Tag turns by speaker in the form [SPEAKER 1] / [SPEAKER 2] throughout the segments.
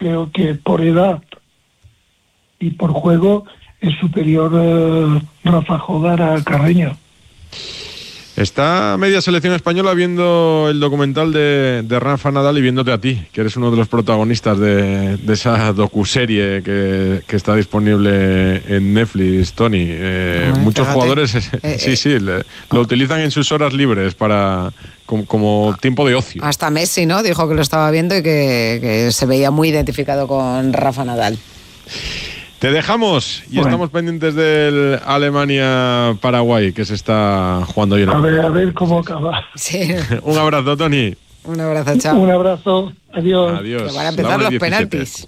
[SPEAKER 1] creo que por edad y por juego es superior Rafa Jogar a Carreño.
[SPEAKER 2] Está media selección española viendo el documental de Rafa Nadal y viéndote a ti, que eres uno de los protagonistas de esa docuserie que está disponible en Netflix, Tony. Muchos jugadores lo utilizan en sus horas libres como tiempo de ocio.
[SPEAKER 3] Hasta Messi, ¿no? Dijo que lo estaba viendo y que se veía muy identificado con Rafa Nadal.
[SPEAKER 2] Te dejamos y estamos pendientes del Alemania-Paraguay, que se está jugando hoy en
[SPEAKER 1] a ver cómo acaba.
[SPEAKER 3] Sí.
[SPEAKER 2] Un abrazo, Tony.
[SPEAKER 3] Un abrazo, chao.
[SPEAKER 1] Un abrazo, adiós.
[SPEAKER 2] Adiós.
[SPEAKER 3] Que van a empezar los
[SPEAKER 2] 17.
[SPEAKER 3] penaltis.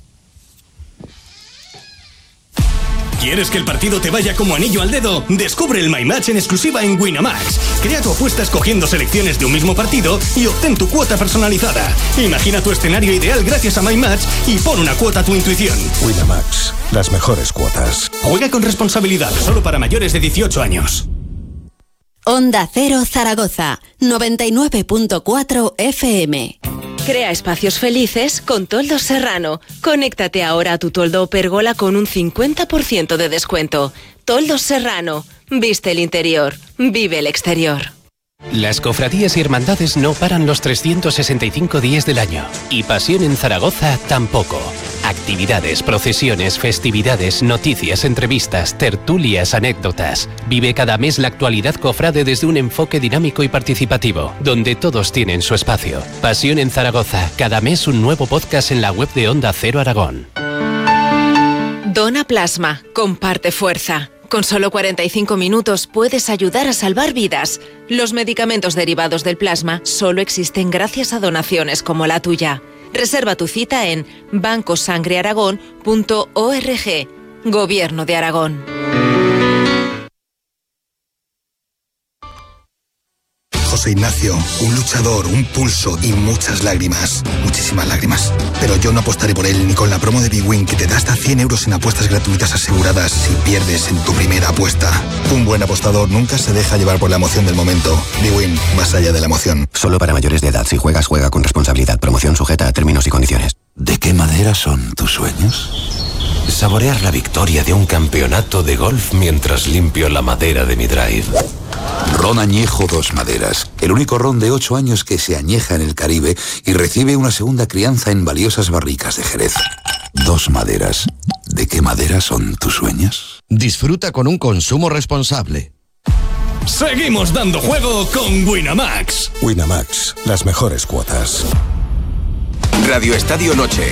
[SPEAKER 4] ¿Quieres que el partido te vaya como anillo al dedo? Descubre el My Match en exclusiva en Winamax. Crea tu apuesta escogiendo selecciones de un mismo partido y obtén tu cuota personalizada. Imagina tu escenario ideal gracias a My Match y pon una cuota a tu intuición.
[SPEAKER 5] Winamax, las mejores cuotas.
[SPEAKER 4] Juega con responsabilidad, solo para mayores de 18 años.
[SPEAKER 6] Onda Cero Zaragoza, 99.4 FM.
[SPEAKER 7] Crea espacios felices con Toldos Serrano. Conéctate ahora a tu toldo o pérgola con un 50% de descuento. Toldos Serrano. Viste el interior. Vive el exterior.
[SPEAKER 8] Las cofradías y hermandades no paran los 365 días del año. Y Pasión en Zaragoza tampoco. Actividades, procesiones, festividades, noticias, entrevistas, tertulias, anécdotas. Vive cada mes la actualidad cofrade desde un enfoque dinámico y participativo, donde todos tienen su espacio. Pasión en Zaragoza. Cada mes un nuevo podcast en la web de Onda Cero Aragón.
[SPEAKER 7] Dona plasma. Comparte fuerza. Con solo 45 minutos puedes ayudar a salvar vidas. Los medicamentos derivados del plasma solo existen gracias a donaciones como la tuya. Reserva tu cita en bancosangrearagón.org. Gobierno de Aragón.
[SPEAKER 9] José Ignacio, un luchador, un pulso y muchas lágrimas. Muchísimas lágrimas. Pero yo no apostaré por él ni con la promo de bwin, que te da hasta 100 euros en apuestas gratuitas aseguradas si pierdes en tu primera apuesta. Un buen apostador nunca se deja llevar por la emoción del momento. bwin, más allá de la emoción.
[SPEAKER 10] Solo para mayores de edad. Si juegas, juega con responsabilidad. Promoción sujeta a términos y condiciones.
[SPEAKER 11] ¿De qué madera son tus sueños? Saborear la victoria de un campeonato de golf mientras limpio la madera de mi drive.
[SPEAKER 12] Ron Añejo Dos Maderas, el único ron de 8 años que se añeja en el Caribe y recibe una segunda crianza en valiosas barricas de Jerez. Dos Maderas. ¿De qué madera son tus sueños?
[SPEAKER 13] Disfruta con un consumo responsable.
[SPEAKER 4] Seguimos dando juego con Winamax.
[SPEAKER 5] Winamax, las mejores cuotas.
[SPEAKER 14] Radio Estadio Noche.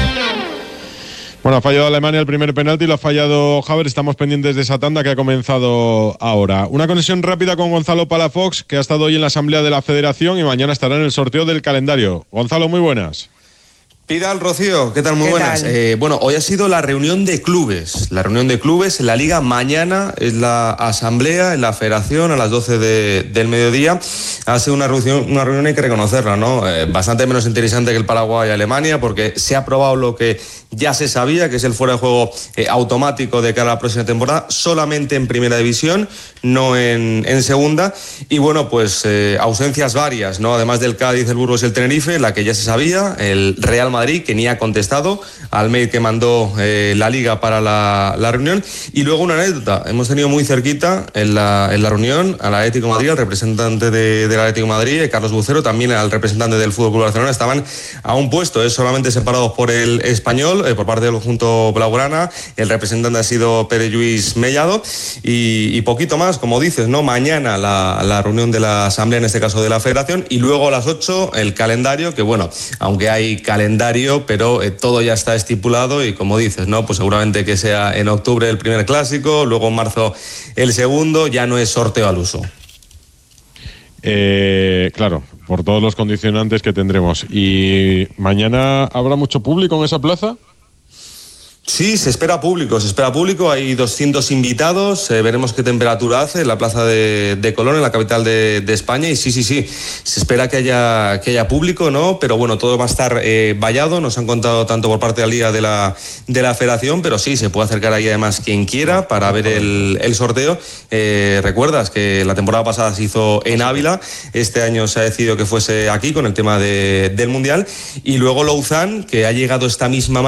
[SPEAKER 2] Bueno, ha fallado Alemania el primer penalti, lo ha fallado Havertz. Estamos pendientes de esa tanda que ha comenzado ahora. Una conexión rápida con Gonzalo Palafox, que ha estado hoy en la Asamblea de la Federación y mañana estará en el sorteo del calendario. Gonzalo, muy buenas.
[SPEAKER 15] Pidal, Rocío, ¿qué tal? Muy buenas. Bueno, hoy ha sido la reunión de clubes. La reunión de clubes en la Liga. Mañana es la asamblea en la Federación a las 12 del mediodía. Ha sido una reunión hay que reconocerla, ¿no? Bastante menos interesante que el Paraguay-Alemania, porque se ha aprobado lo que ya se sabía, que es el fuera de juego automático de cara a la próxima temporada, solamente en primera división, no en segunda. Y bueno, pues ausencias varias, ¿no? Además del Cádiz, el Burgos y el Tenerife, la que ya se sabía, el Real Madrid, que ni ha contestado al mail que mandó la Liga para la reunión. Y luego una anécdota, hemos tenido muy cerquita en la reunión al Atlético de Madrid, al representante del Atlético de Madrid, Carlos Bucero, también al representante del Fútbol Club Barcelona. Estaban a un puesto, solamente separados por el Español, por parte del conjunto blaugrana. El representante ha sido Pere Lluís Mellado y poquito más, como dices, ¿no? Mañana la reunión de la asamblea, en este caso de la Federación, y luego a las 8 el calendario, que bueno, aunque hay calendario, pero todo ya está estipulado y como dices, ¿no? Pues seguramente que sea en octubre el primer clásico, luego en marzo el segundo, ya no es sorteo al uso.
[SPEAKER 2] Claro, por todos los condicionantes que tendremos. ¿Y mañana habrá mucho público en esa plaza?
[SPEAKER 15] Sí, se espera público, hay 200 invitados, veremos qué temperatura hace en la plaza de Colón, en la capital de España, y sí, se espera que haya público, ¿no? Pero bueno, todo va a estar vallado, nos han contado tanto por parte de la Liga de la Federación, pero sí, se puede acercar ahí además quien quiera para ver el sorteo. Recuerdas que la temporada pasada se hizo en Ávila, este año se ha decidido que fuese aquí con el tema del Mundial, y luego Louzán, que ha llegado esta misma